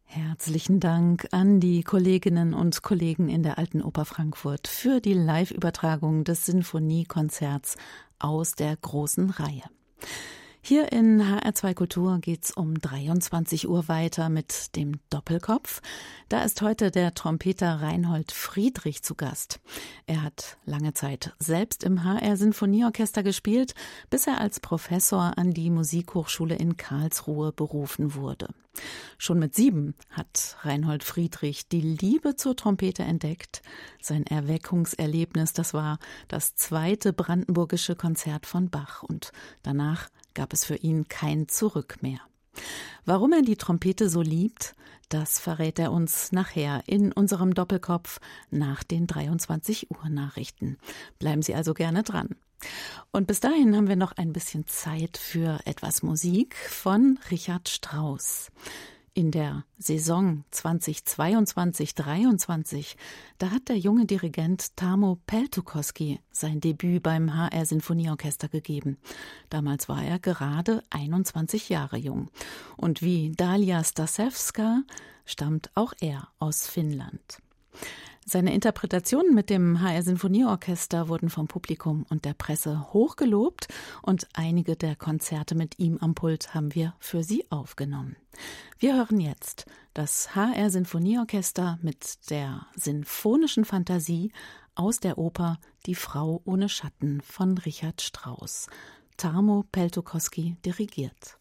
Herzlichen Dank an die Kolleginnen und Kollegen in der Alten Oper Frankfurt für die Live-Übertragung des Sinfoniekonzerts aus der großen Reihe. Hier in HR2 Kultur geht's um 23 Uhr weiter mit dem Doppelkopf. Da ist heute der Trompeter Reinhold Friedrich zu Gast. Er hat lange Zeit selbst im HR Sinfonieorchester gespielt, bis er als Professor an die Musikhochschule in Karlsruhe berufen wurde. Schon mit 7 hat Reinhold Friedrich die Liebe zur Trompete entdeckt. Sein Erweckungserlebnis, das war das 2. brandenburgische Konzert von Bach, und danach gab es für ihn kein Zurück mehr. Warum er die Trompete so liebt, das verrät er uns nachher in unserem Doppelkopf nach den 23 Uhr Nachrichten. Bleiben Sie also gerne dran. Und bis dahin haben wir noch ein bisschen Zeit für etwas Musik von Richard Strauss. In der Saison 2022/23, da hat der junge Dirigent Tarmo Peltokoski sein Debüt beim HR Sinfonieorchester gegeben. Damals war er gerade 21 Jahre jung. Und wie Dalia Stasewska stammt auch er aus Finnland. Seine Interpretationen mit dem HR Sinfonieorchester wurden vom Publikum und der Presse hochgelobt, und einige der Konzerte mit ihm am Pult haben wir für Sie aufgenommen. Wir hören jetzt das HR Sinfonieorchester mit der sinfonischen Fantasie aus der Oper Die Frau ohne Schatten von Richard Strauss. Tarmo Peltokoski dirigiert.